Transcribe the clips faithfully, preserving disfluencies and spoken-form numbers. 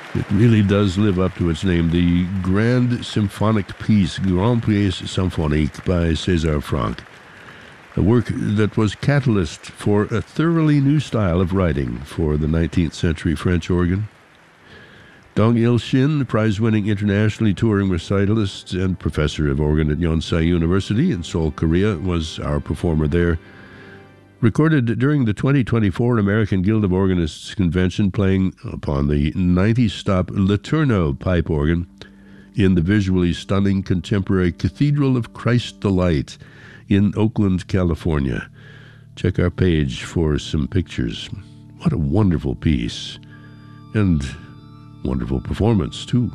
It really does live up to its name, the Grand Symphonic Piece, Grand Pièce Symphonique by César Franck, a work that was catalyst for a thoroughly new style of writing for the nineteenth century French organ. Dong Il-shin, prize-winning internationally touring recitalist and professor of organ at Yonsei University in Seoul, Korea, was our performer there. Recorded during the twenty twenty-four American Guild of Organists Convention, playing upon the ninety-stop Letourneau pipe organ in the visually stunning contemporary Cathedral of Christ the Light in Oakland, California. Check our page for some pictures. What a wonderful piece. And wonderful performance, too.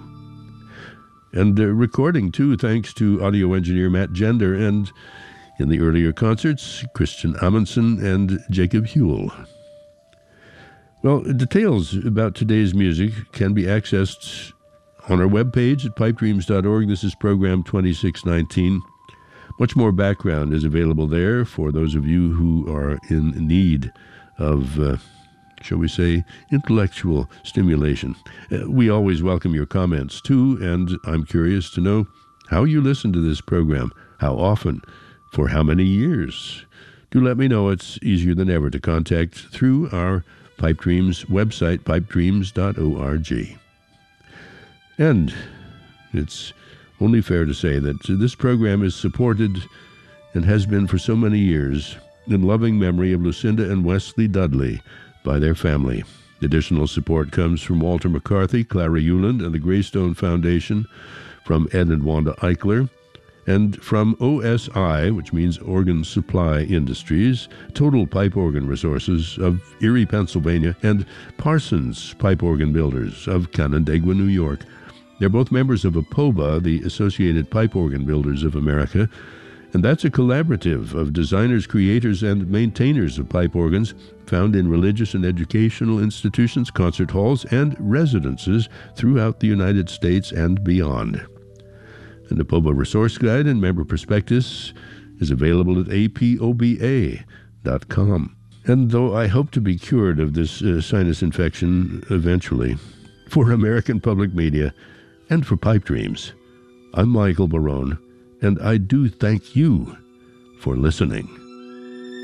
And uh, recording, too, thanks to audio engineer Matt Gender, and in the earlier concerts, Christian Amundsen and Jacob Huell. Well, details about today's music can be accessed on our webpage at pipe dreams dot org. This is program twenty-six nineteen. Much more background is available there for those of you who are in need of, uh, shall we say, intellectual stimulation. Uh, we always welcome your comments, too, and I'm curious to know how you listen to this program, how often, for how many years. Do let me know. It's easier than ever to contact through our Pipe Dreams website, pipe dreams dot org. And it's only fair to say that this program is supported and has been for so many years in loving memory of Lucinda and Wesley Dudley by their family. Additional support comes from Walter McCarthy, Clara Euland, and the Greystone Foundation, from Ed and Wanda Eichler, and from O S I, which means Organ Supply Industries, Total Pipe Organ Resources of Erie, Pennsylvania, and Parsons Pipe Organ Builders of Canandaigua, New York. They're both members of A P O B A, the Associated Pipe Organ Builders of America, and that's a collaborative of designers, creators, and maintainers of pipe organs found in religious and educational institutions, concert halls, and residences throughout the United States and beyond. And the P O B A Resource Guide and Member Prospectus is available at A P O B A dot com. And though I hope to be cured of this uh, sinus infection eventually, for American Public Media and for Pipe Dreams, I'm Michael Barone, and I do thank you for listening.